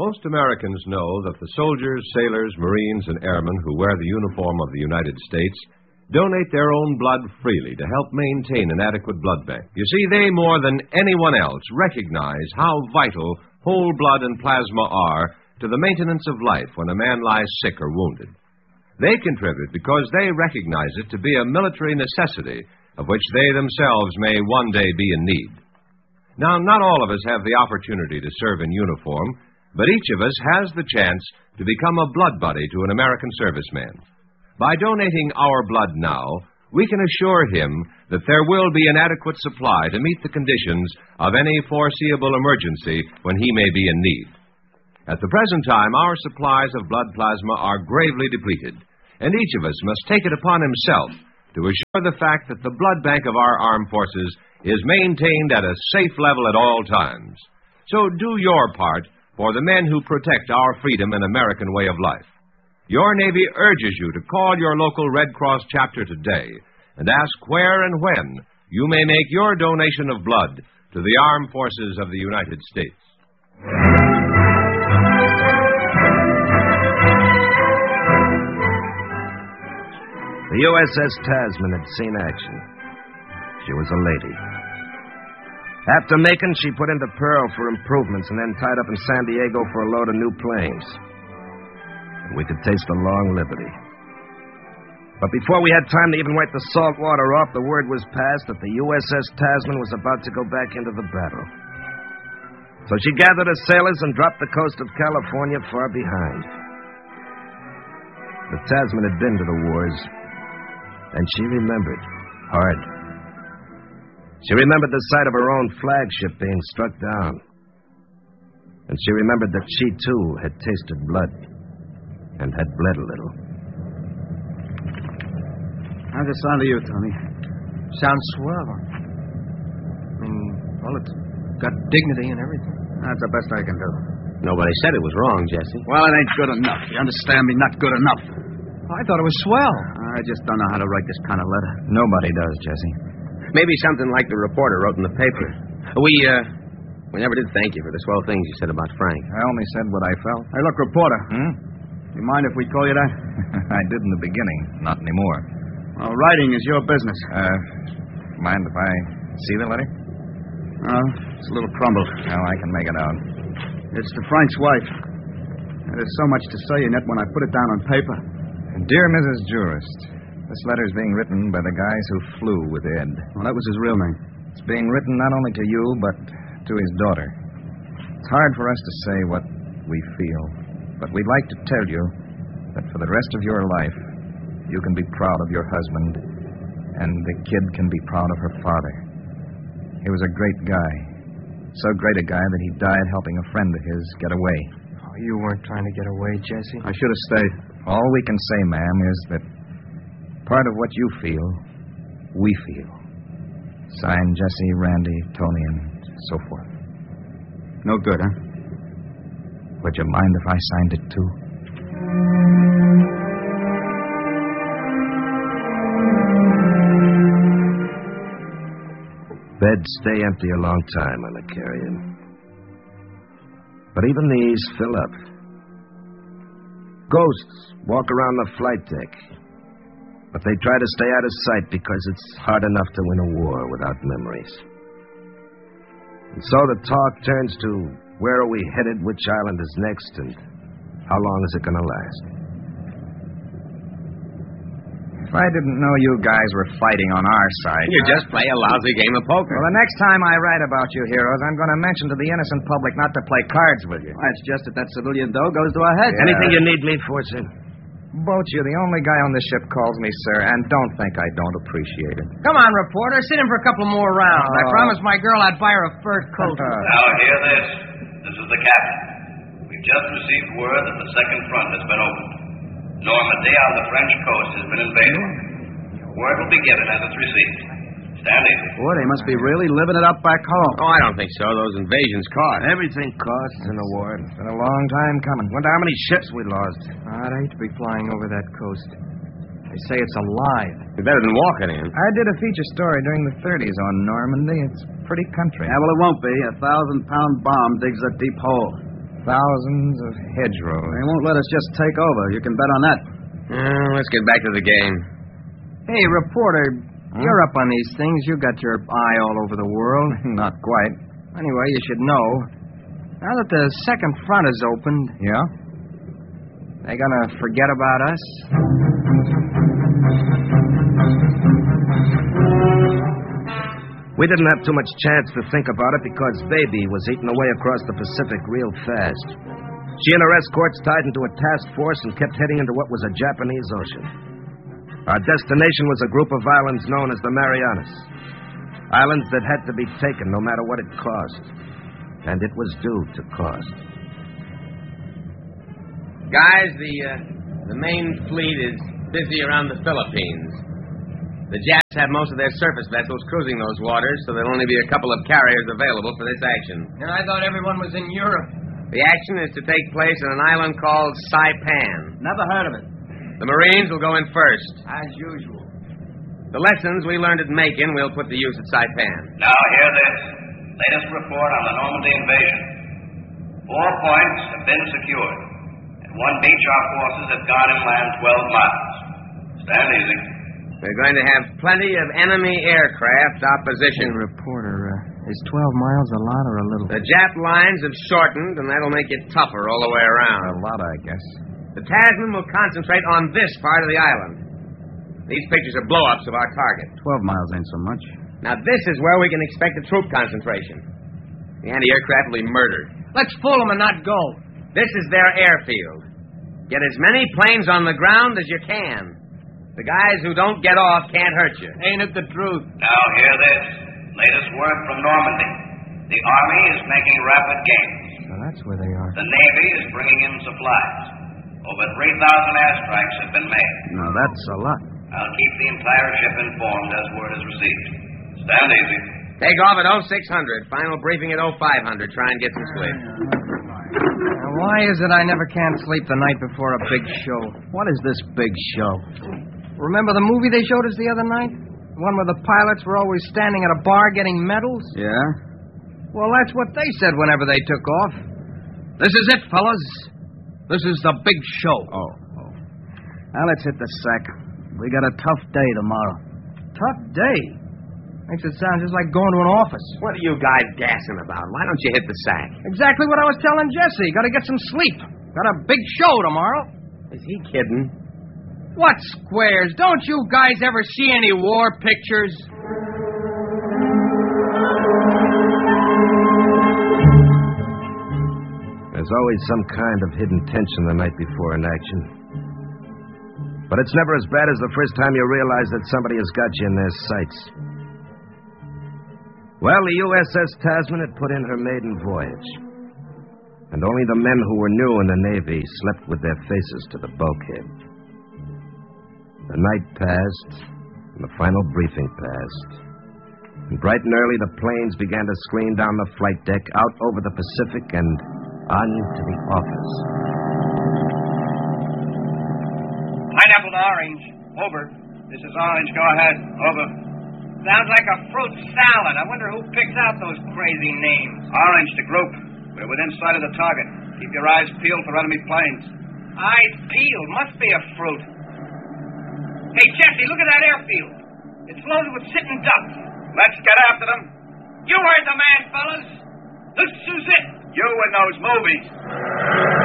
Most Americans know that the soldiers, sailors, Marines, and airmen who wear the uniform of the United States donate their own blood freely to help maintain an adequate blood bank. You see, they, more than anyone else, recognize how vital whole blood and plasma are to the maintenance of life when a man lies sick or wounded. They contribute because they recognize it to be a military necessity of which they themselves may one day be in need. Now, not all of us have the opportunity to serve in uniform, but each of us has the chance to become a blood buddy to an American serviceman. By donating our blood now, we can assure him that there will be an adequate supply to meet the conditions of any foreseeable emergency when he may be in need. At the present time, our supplies of blood plasma are gravely depleted, and each of us must take it upon himself to assure the fact that the blood bank of our armed forces is maintained at a safe level at all times. So do your part for the men who protect our freedom and American way of life. Your Navy urges you to call your local Red Cross chapter today and ask where and when you may make your donation of blood to the armed forces of the United States. The USS Tasman had seen action. She was a lady. After Macon, she put into Pearl for improvements and then tied up in San Diego for a load of new planes. And we could taste a long liberty. But before we had time to even wipe the salt water off, the word was passed that the USS Tasman was about to go back into the battle. So she gathered her sailors and dropped the coast of California far behind. The Tasman had been to the wars, and she remembered hard. She remembered the sight of her own flagship being struck down. And she remembered that she, too, had tasted blood and had bled a little. How's it sound to you, Tony? Sounds swell. Well, it's got dignity and everything. That's the best I can do. Nobody said it was wrong, Jesse. Well, it ain't good enough. You understand me? Not good enough. I thought it was swell. I just don't know how to write this kind of letter. Nobody does, Jesse. Maybe something like the reporter wrote in the paper. We never did thank you for the swell things you said about Frank. I only said what I felt. Hey, look, reporter. You mind if we call you that? I did in the beginning. Not anymore. Well, writing is your business. Mind if I see the letter? It's a little crumbled. No, I can make it out. It's to Frank's wife. There's so much to say in it when I put it down on paper. Dear Mrs. Jurist, this letter is being written by the guys who flew with Ed. Well, that was his real name. It's being written not only to you, but to his daughter. It's hard for us to say what we feel, but we'd like to tell you that for the rest of your life, you can be proud of your husband, and the kid can be proud of her father. He was a great guy. So great a guy that he died helping a friend of his get away. Oh, you weren't trying to get away, Jesse. I should have stayed. All we can say, ma'am, is that part of what you feel, we feel. Signed, Jesse, Randy, Tony, and so forth. No good, huh? Would you mind if I signed it, too? Beds stay empty a long time on the carrier. But even these fill up. Ghosts walk around the flight deck. But they try to stay out of sight because it's hard enough to win a war without memories. And so the talk turns to where are we headed, which island is next, and how long is it going to last? If I didn't know you guys were fighting on our side... You just play a lousy game of poker. Well, the next time I write about you heroes, I'm going to mention to the innocent public not to play cards with you. It's just that civilian dough goes to our heads. Anything you need me for, sir? Both you, the only guy on the ship calls me sir, and don't think I don't appreciate it. Come on, reporter. Sit in for a couple more rounds. I promised my girl I'd buy her a fur coat. Now, hear this. This is the captain. We've just received word that the second front has been opened. Normandy on the French coast has been invaded. Word will be given as it's received. Stand in. Boy, they must be really living it up back home. Oh, I don't think so. Those invasions cost. Everything costs in a war. It's been a long time coming. Wonder how many ships we lost. I'd hate to be flying over that coast. They say it's alive. It's better than walking in. I did a feature story during the 30s on Normandy. It's pretty country. Yeah, well, it won't be. 1,000-pound bomb digs a deep hole. Thousands of hedgerows. They won't let us just take over. You can bet on that. Let's get back to the game. Hey, reporter, you're up on these things. You got your eye all over the world. Not quite. Anyway, you should know. Now that the second front is opened, Yeah? they gonna forget about us? We didn't have too much chance to think about it because Baby was eating away across the Pacific real fast. She and her escorts tied into a task force and kept heading into what was a Japanese ocean. Our destination was a group of islands known as the Marianas. Islands that had to be taken no matter what it cost. And it was due to cost. Guys, the main fleet is busy around the Philippines. The Japs have most of their surface vessels cruising those waters, so there'll only be a couple of carriers available for this action. And I thought everyone was in Europe. The action is to take place on an island called Saipan. Never heard of it. The Marines will go in first. As usual. The lessons we learned at Macon, we'll put to use at Saipan. Now hear this. Latest report on the Normandy invasion. 4 points have been secured. At one beach, our forces have gone inland 12 miles. Stand easy. We're going to have plenty of enemy aircraft opposition. Reporter, is 12 miles a lot or a little? The Jap lines have shortened, and that'll make it tougher all the way around. A lot, I guess. The Tasman will concentrate on this part of the island. These pictures are blow-ups of our target. 12 miles ain't so much. Now, this is where we can expect a troop concentration. The anti-aircraft will be murdered. Let's fool them and not go. This is their airfield. Get as many planes on the ground as you can. The guys who don't get off can't hurt you. Ain't it the truth? Now hear this. Latest word from Normandy. The Army is making rapid gains. So that's where they are. The Navy is bringing in supplies. Over 3,000 airstrikes have been made. Now, that's a lot. I'll keep the entire ship informed as word is received. Stand easy. Take off at 0600. Final briefing at 0500. Try and get some sleep. Now, why is it I never can sleep the night before a big show? What is this big show? Remember the movie they showed us the other night? The one where the pilots were always standing at a bar getting medals? Yeah? Well, that's what they said whenever they took off. This is it, fellas. This is the big show. Oh. Now, let's hit the sack. We got a tough day tomorrow. Tough day? Makes it sound just like going to an office. What are you guys gassing about? Why don't you hit the sack? Exactly what I was telling Jesse. Got to get some sleep. Got a big show tomorrow. Is he kidding? What squares? Don't you guys ever see any war pictures? There's always some kind of hidden tension the night before an action. But it's never as bad as the first time you realize that somebody has got you in their sights. Well, the USS Tasman had put in her maiden voyage. And only the men who were new in the Navy slept with their faces to the bulkhead. The night passed, and the final briefing passed. And bright and early, the planes began to screen down the flight deck, out over the Pacific, and on to the office. Pineapple to orange. Over. This is orange. Go ahead. Over. Sounds like a fruit salad. I wonder who picks out those crazy names. Orange to group. We're within sight of the target. Keep your eyes peeled for enemy planes. Eyes peeled? Must be a fruit. Hey, Jesse, look at that airfield. It's loaded with sitting ducks. Let's get after them. You heard the man, fellas. This is it. You in those movies.